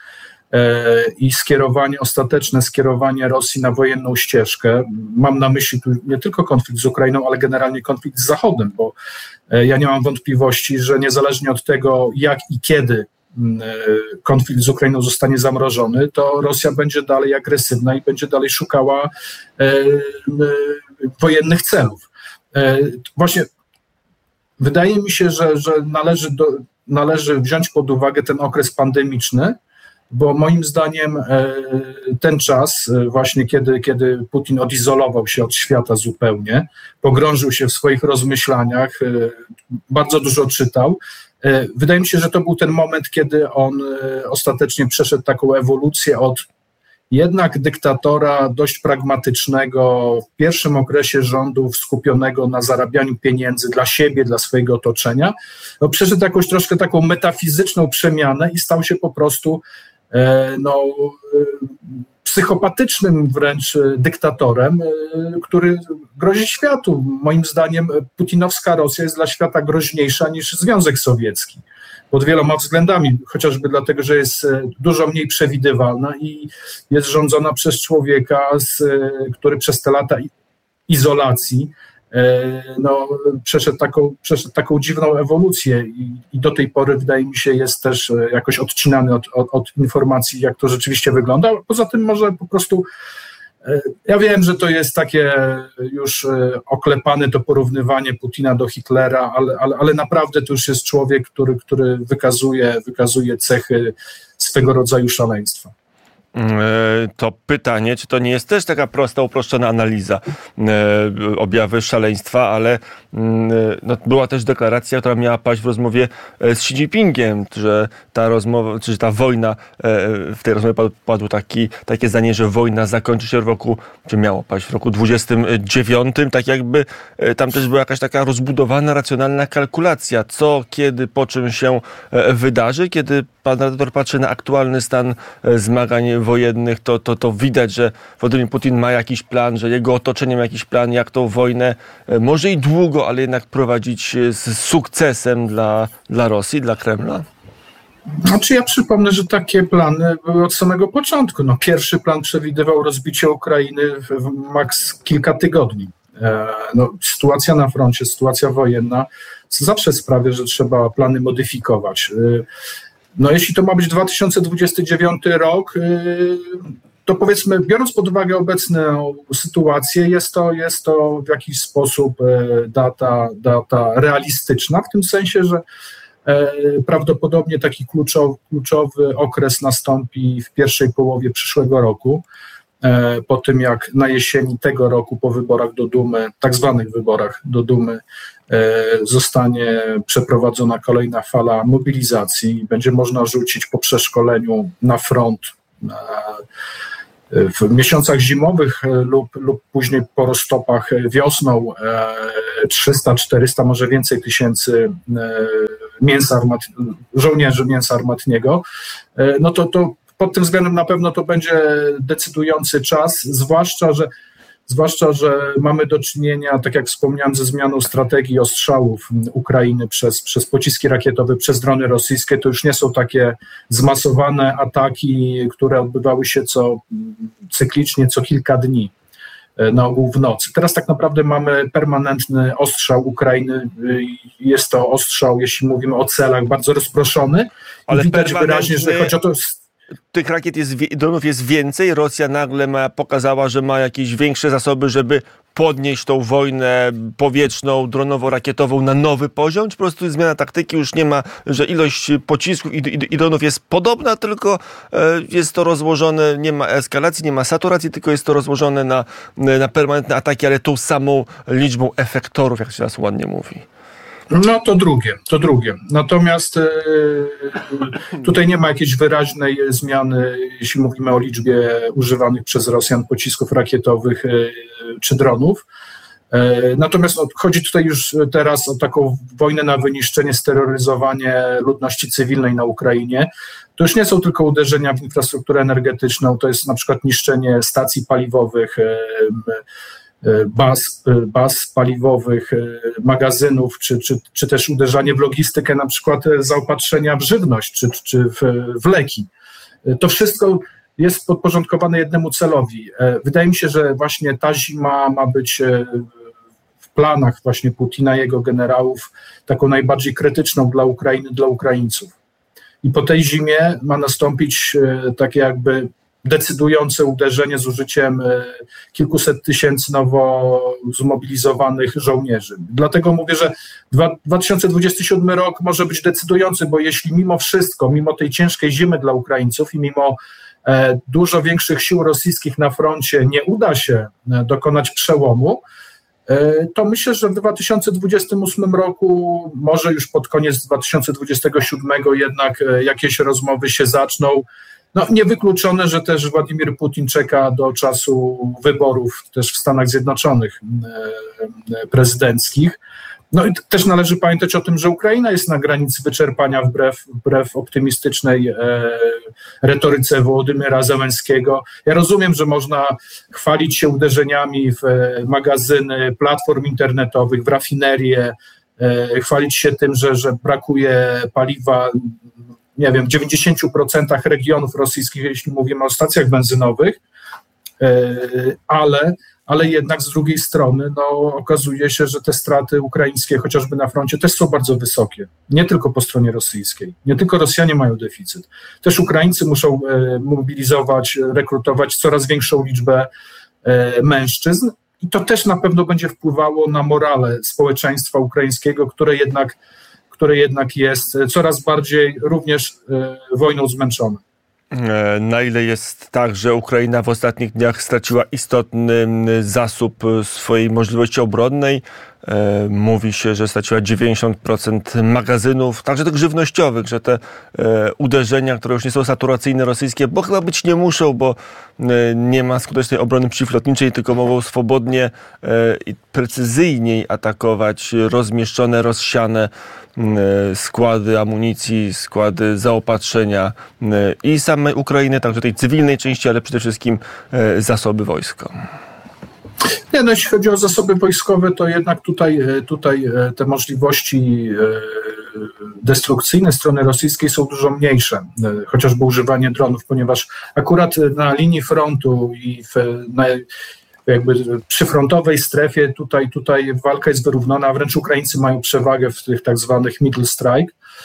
i skierowanie, ostateczne skierowanie Rosji na wojenną ścieżkę, mam na myśli tu nie tylko konflikt z Ukrainą, ale generalnie konflikt z Zachodem, bo ja nie mam wątpliwości, że niezależnie od tego, jak i kiedy konflikt z Ukrainą zostanie zamrożony, to Rosja będzie dalej agresywna i będzie dalej szukała e, e, wojennych celów. E, właśnie wydaje mi się, że, że należy, do, należy wziąć pod uwagę ten okres pandemiczny, bo moim zdaniem e, ten czas, e, właśnie kiedy, kiedy Putin odizolował się od świata zupełnie, pogrążył się w swoich rozmyślaniach, e, bardzo dużo czytał. Wydaje mi się, że to był ten moment, kiedy on ostatecznie przeszedł taką ewolucję od jednak dyktatora dość pragmatycznego, w pierwszym okresie rządów skupionego na zarabianiu pieniędzy dla siebie, dla swojego otoczenia, no, przeszedł jakąś troszkę taką metafizyczną przemianę i stał się po prostu no, psychopatycznym wręcz dyktatorem, który grozi światu. Moim zdaniem putinowska Rosja jest dla świata groźniejsza niż Związek Sowiecki. Pod wieloma względami, chociażby dlatego, że jest dużo mniej przewidywalna i jest rządzona przez człowieka, z, który przez te lata izolacji no, przeszedł, taką, przeszedł taką dziwną ewolucję i, i do tej pory, wydaje mi się, jest też jakoś odcinany od, od, od informacji, jak to rzeczywiście wygląda. Poza tym może po prostu, ja wiem, że to jest takie już oklepane to porównywanie Putina do Hitlera, ale, ale, ale naprawdę to już jest człowiek, który, który wykazuje, wykazuje cechy swego rodzaju szaleństwa. To pytanie, czy to nie jest też taka prosta, uproszczona analiza, e, objawy szaleństwa, ale e, no, była też deklaracja, która miała paść w rozmowie z Xi Jinpingiem, że ta rozmowa, czy ta wojna, e, w tej rozmowie padło, padło taki, takie zdanie, że wojna zakończy się w roku, czy miało paść w roku dwudziestym dziewiątym, tak jakby e, tam też była jakaś taka rozbudowana, racjonalna kalkulacja, co, kiedy, po czym się e, wydarzy, kiedy pan redaktor patrzy na aktualny stan e, zmagań wojennych, to, to, to widać, że Władimir Putin ma jakiś plan, że jego otoczenie ma jakiś plan, jak tą wojnę może i długo, ale jednak prowadzić z sukcesem dla, dla Rosji, dla Kremla? Znaczy ja przypomnę, że takie plany były od samego początku. No, pierwszy plan przewidywał rozbicie Ukrainy w maks kilka tygodni. No, sytuacja na froncie, sytuacja wojenna zawsze sprawia, że trzeba plany modyfikować. No jeśli to ma być dwa tysiące dwudziesty dziewiąty rok, to powiedzmy, biorąc pod uwagę obecną sytuację, jest to, jest to w jakiś sposób data, data realistyczna, w tym sensie, że prawdopodobnie taki kluczowy, kluczowy okres nastąpi w pierwszej połowie przyszłego roku, po tym jak na jesieni tego roku po wyborach do Dumy, tak zwanych wyborach do Dumy, zostanie przeprowadzona kolejna fala mobilizacji i będzie można rzucić po przeszkoleniu na front w miesiącach zimowych lub, lub później po roztopach wiosną trzysta czterysta, może więcej tysięcy mięsa armat, żołnierzy mięsa armatniego, no to, to pod tym względem na pewno to będzie decydujący czas, zwłaszcza, że Zwłaszcza, że mamy do czynienia, tak jak wspomniałem, ze zmianą strategii ostrzałów Ukrainy przez, przez pociski rakietowe, przez drony rosyjskie. To już nie są takie zmasowane ataki, które odbywały się co cyklicznie, co kilka dni, na ogół w nocy. Teraz tak naprawdę mamy permanentny ostrzał Ukrainy. Jest to ostrzał, jeśli mówimy o celach, bardzo rozproszony. Ale widać wyraźnie, że chodzi o to... Tych rakiet jest, dronów jest więcej. Rosja nagle ma, pokazała, że ma jakieś większe zasoby, żeby podnieść tą wojnę powietrzną, dronowo-rakietową na nowy poziom, czy po prostu zmiana taktyki, już nie ma, że ilość pocisków i, i, i dronów jest podobna, tylko e, jest to rozłożone, nie ma eskalacji, nie ma saturacji, tylko jest to rozłożone na, na permanentne ataki, ale tą samą liczbą efektorów, jak się teraz ładnie mówi. No to drugie, to drugie. Natomiast e, tutaj nie ma jakiejś wyraźnej zmiany, jeśli mówimy o liczbie używanych przez Rosjan pocisków rakietowych e, czy dronów. E, natomiast no, chodzi tutaj już teraz o taką wojnę na wyniszczenie, steroryzowanie ludności cywilnej na Ukrainie. To już nie są tylko uderzenia w infrastrukturę energetyczną, to jest na przykład niszczenie stacji paliwowych, e, baz, baz paliwowych, magazynów, czy, czy, czy też uderzanie w logistykę, na przykład zaopatrzenia w żywność, czy, czy w, w leki. To wszystko jest podporządkowane jednemu celowi. Wydaje mi się, że właśnie ta zima ma być w planach właśnie Putina i jego generałów taką najbardziej krytyczną dla Ukrainy, dla Ukraińców. I po tej zimie ma nastąpić takie jakby decydujące uderzenie z użyciem kilkuset tysięcy nowo zmobilizowanych żołnierzy. Dlatego mówię, że dwa tysiące dwudziesty siódmy rok może być decydujący, bo jeśli mimo wszystko, mimo tej ciężkiej zimy dla Ukraińców i mimo e, dużo większych sił rosyjskich na froncie nie uda się dokonać przełomu, e, to myślę, że w dwa tysiące dwudziestym ósmym roku, może już pod koniec dwa tysiące dwudziestego siódmego jednak e, jakieś rozmowy się zaczną. No, niewykluczone, że też Władimir Putin czeka do czasu wyborów też w Stanach Zjednoczonych e, prezydenckich. No i też należy pamiętać o tym, że Ukraina jest na granicy wyczerpania wbrew, wbrew optymistycznej e, retoryce Wołodymyra Zełenskiego. Ja rozumiem, że można chwalić się uderzeniami w e, magazyny platform internetowych, w rafinerie, e, chwalić się tym, że, że brakuje paliwa, nie wiem, w dziewięćdziesięciu procentach regionów rosyjskich, jeśli mówimy o stacjach benzynowych, ale, ale jednak z drugiej strony no, okazuje się, że te straty ukraińskie, chociażby na froncie, też są bardzo wysokie. Nie tylko po stronie rosyjskiej. Nie tylko Rosjanie mają deficyt. Też Ukraińcy muszą mobilizować, rekrutować coraz większą liczbę mężczyzn i to też na pewno będzie wpływało na morale społeczeństwa ukraińskiego, które jednak które jednak jest coraz bardziej również wojną zmęczone. Na ile jest tak, że Ukraina w ostatnich dniach straciła istotny zasób swojej możliwości obronnej? Mówi się, że straciła dziewięćdziesiąt procent magazynów, także tych żywnościowych, że te uderzenia, które już nie są saturacyjne rosyjskie, bo chyba być nie muszą, bo nie ma skutecznej obrony przeciwlotniczej, tylko mogą swobodnie i precyzyjniej atakować rozmieszczone, rozsiane składy amunicji, składy zaopatrzenia i samej Ukrainy, także tej cywilnej części, ale przede wszystkim zasoby wojska. Nie, no jeśli chodzi o zasoby wojskowe, to jednak tutaj, tutaj te możliwości destrukcyjne strony rosyjskiej są dużo mniejsze, chociażby używanie dronów, ponieważ akurat na linii frontu i w, na, jakby przyfrontowej strefie tutaj, tutaj walka jest wyrównana, a wręcz Ukraińcy mają przewagę w tych tak zwanych middle strike.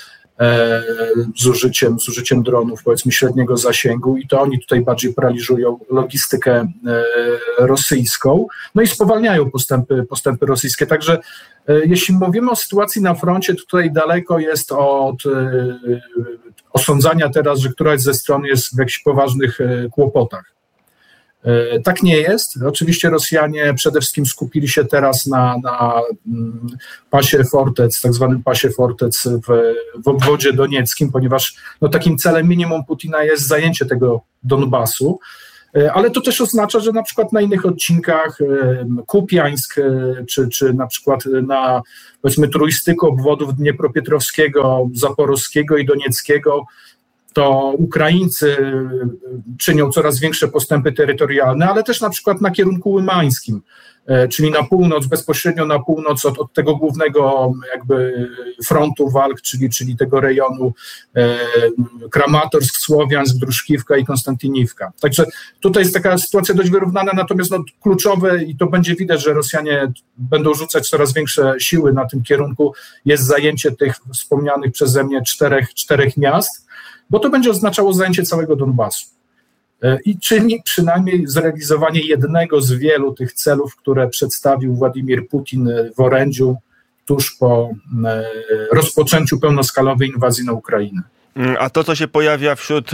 z użyciem, z użyciem dronów, powiedzmy, średniego zasięgu i to oni tutaj bardziej paraliżują logistykę rosyjską, no i spowalniają postępy, postępy rosyjskie. Także jeśli mówimy o sytuacji na froncie, to tutaj daleko jest od osądzania teraz, że któraś ze stron jest w jakichś poważnych kłopotach. Tak nie jest. Oczywiście Rosjanie przede wszystkim skupili się teraz na, na pasie Fortec, tak zwanym pasie Fortec w, w obwodzie donieckim, ponieważ no, takim celem minimum Putina jest zajęcie tego Donbasu, ale to też oznacza, że na przykład na innych odcinkach Kupiańsk, czy, czy na przykład na, powiedzmy, trójstyku obwodów Dniepropietrowskiego, Zaporowskiego i Donieckiego, to Ukraińcy czynią coraz większe postępy terytorialne, ale też na przykład na kierunku łymańskim, czyli na północ, bezpośrednio na północ od, od tego głównego jakby frontu walk, czyli, czyli tego rejonu e, Kramatorsk, Słowiańsk, Druszkiwka i Konstantyniwka. Także tutaj jest taka sytuacja dość wyrównana, natomiast no, kluczowe, i to będzie widać, że Rosjanie będą rzucać coraz większe siły na tym kierunku, jest zajęcie tych wspomnianych przeze mnie czterech, czterech miast, bo to będzie oznaczało zajęcie całego Donbasu. I czyni przynajmniej zrealizowanie jednego z wielu tych celów, które przedstawił Władimir Putin w orędziu tuż po rozpoczęciu pełnoskalowej inwazji na Ukrainę. A to, co się pojawia wśród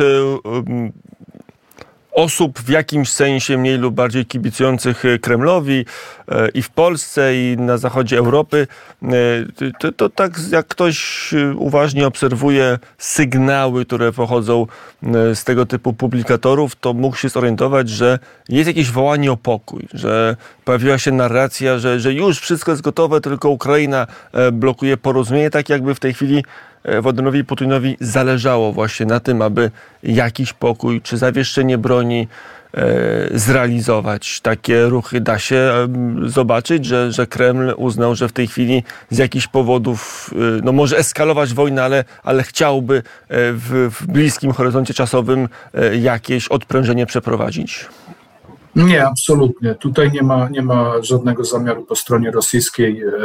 osób w jakimś sensie mniej lub bardziej kibicujących Kremlowi i w Polsce, i na zachodzie Europy, to, to tak jak ktoś uważnie obserwuje sygnały, które pochodzą z tego typu publikatorów, to mógł się zorientować, że jest jakieś wołanie o pokój, że pojawiła się narracja, że, że już wszystko jest gotowe, tylko Ukraina blokuje porozumienie, tak jakby w tej chwili Władimirowi Putinowi zależało właśnie na tym, aby jakiś pokój czy zawieszenie broni e, zrealizować. Takie ruchy da się e, zobaczyć, że, że Kreml uznał, że w tej chwili z jakichś powodów e, no może eskalować wojnę, ale, ale chciałby e, w, w bliskim horyzoncie czasowym e, jakieś odprężenie przeprowadzić. Nie, absolutnie. Tutaj nie ma, nie ma żadnego zamiaru po stronie rosyjskiej. E,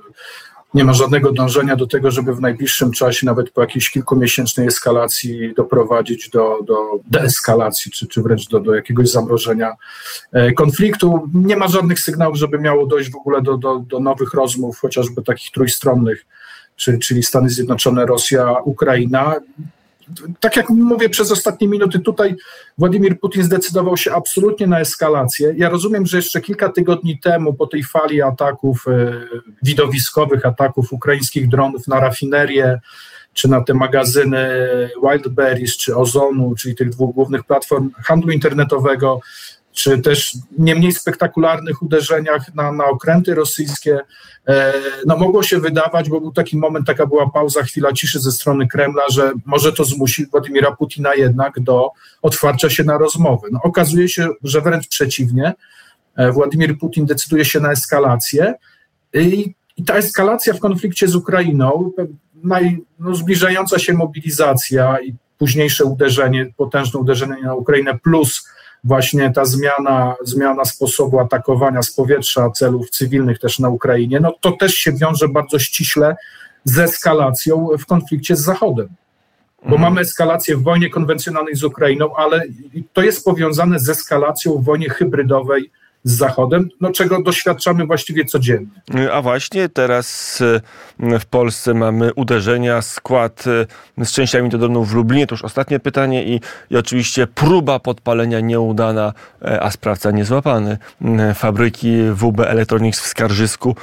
Nie ma żadnego dążenia do tego, żeby w najbliższym czasie, nawet po jakiejś kilkumiesięcznej eskalacji, doprowadzić do, do deeskalacji, czy, czy wręcz do, do jakiegoś zamrożenia konfliktu. Nie ma żadnych sygnałów, żeby miało dojść w ogóle do, do, do nowych rozmów, chociażby takich trójstronnych, czyli, czyli Stany Zjednoczone, Rosja, Ukraina. Tak jak mówię przez ostatnie minuty, tutaj Władimir Putin zdecydował się absolutnie na eskalację. Ja rozumiem, że jeszcze kilka tygodni temu po tej fali ataków, e, widowiskowych ataków ukraińskich dronów na rafinerię, czy na te magazyny Wildberries, czy Ozonu, czyli tych dwóch głównych platform handlu internetowego, czy też nie mniej spektakularnych uderzeniach na, na okręty rosyjskie, e, no mogło się wydawać, bo był taki moment, taka była pauza, chwila ciszy ze strony Kremla, że może to zmusi Władimira Putina jednak do otwarcia się na rozmowy. No, okazuje się, że wręcz przeciwnie, e, Władimir Putin decyduje się na eskalację i, i ta eskalacja w konflikcie z Ukrainą, naj, no, zbliżająca się mobilizacja i późniejsze uderzenie, potężne uderzenie na Ukrainę plus właśnie ta zmiana, zmiana sposobu atakowania z powietrza celów cywilnych też na Ukrainie, no to też się wiąże bardzo ściśle z eskalacją w konflikcie z Zachodem. Bo mhm. mamy eskalację w wojnie konwencjonalnej z Ukrainą, ale to jest powiązane z eskalacją w wojnie hybrydowej z Zachodem, no czego doświadczamy właściwie codziennie. A właśnie teraz w Polsce mamy uderzenia, skład z częściami do dronów w Lublinie. To już ostatnie pytanie i, i oczywiście próba podpalenia nieudana, a sprawca niezłapany. Fabryki W B Electronics w Skarżysku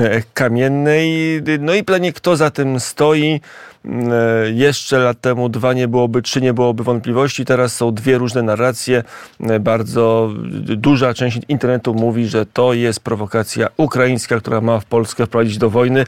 Kamiennej. No i pytanie, kto za tym stoi? Jeszcze lat temu dwa nie byłoby, trzy nie byłoby wątpliwości. Teraz są dwie różne narracje. Bardzo duża część internetu mówi, że to jest prowokacja ukraińska, która ma w Polskę wprowadzić do wojny.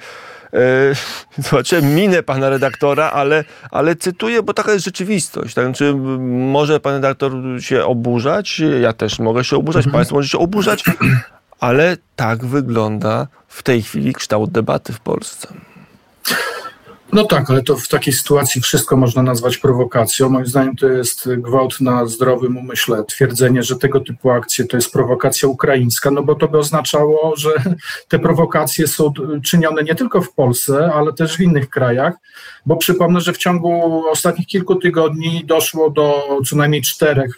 Zobaczyłem minę pana redaktora, ale, ale cytuję, bo taka jest rzeczywistość. Tak? Znaczy, może pan redaktor się oburzać, ja też mogę się oburzać, mhm. państwo może się oburzać, ale tak wygląda w tej chwili kształt debaty w Polsce. No tak, ale to w takiej sytuacji wszystko można nazwać prowokacją. Moim zdaniem to jest gwałt na zdrowym umyśle. Twierdzenie, że tego typu akcje to jest prowokacja ukraińska, no bo to by oznaczało, że te prowokacje są czynione nie tylko w Polsce, ale też w innych krajach, bo przypomnę, że w ciągu ostatnich kilku tygodni doszło do co najmniej czterech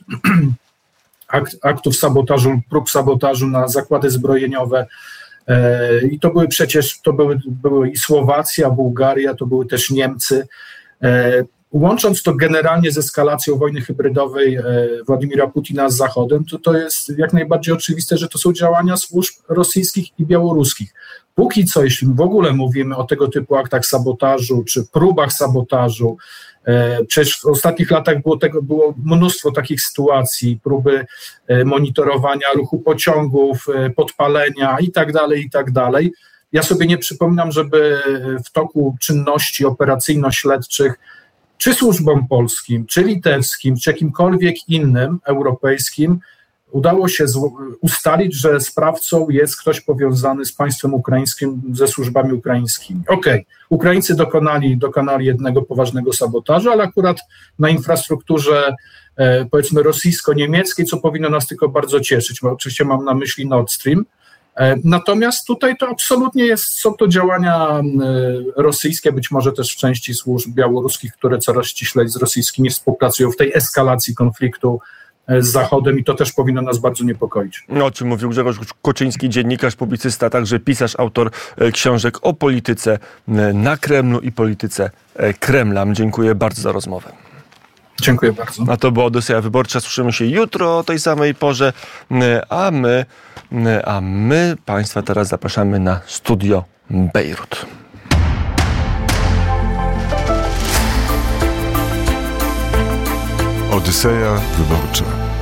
aktów sabotażu, prób sabotażu na zakłady zbrojeniowe. I to były przecież, to były, były i Słowacja, Bułgaria, to były też Niemcy. Łącząc to generalnie z eskalacją wojny hybrydowej Władimira Putina z Zachodem, to to jest jak najbardziej oczywiste, że to są działania służb rosyjskich i białoruskich. Póki co, jeśli w ogóle mówimy o tego typu aktach sabotażu czy próbach sabotażu, przecież w ostatnich latach było, tego, było mnóstwo takich sytuacji, próby monitorowania ruchu pociągów, podpalenia i tak dalej, i tak dalej. Ja sobie nie przypominam, żeby w toku czynności operacyjno-śledczych czy służbom polskim, czy litewskim, czy jakimkolwiek innym europejskim udało się ustalić, że sprawcą jest ktoś powiązany z państwem ukraińskim, ze służbami ukraińskimi. Okej, okay. Ukraińcy dokonali, dokonali jednego poważnego sabotażu, ale akurat na infrastrukturze e, powiedzmy rosyjsko-niemieckiej, co powinno nas tylko bardzo cieszyć, bo oczywiście mam na myśli Nord Stream. E, natomiast tutaj to absolutnie jest, są to działania e, rosyjskie, być może też w części służb białoruskich, które coraz ściślej z rosyjskimi współpracują w tej eskalacji konfliktu z Zachodem i to też powinno nas bardzo niepokoić. No, o czym mówił Grzegorz Koczyński, dziennikarz, publicysta, także pisarz, autor książek o polityce na Kremlu i polityce Kremla. Dziękuję bardzo za rozmowę. Dziękuję bardzo. A to była Odyseja Wyborcza. Słyszymy się jutro o tej samej porze, a my, a my Państwa teraz zapraszamy na studio Bejrut. Odyseja Wyborcza.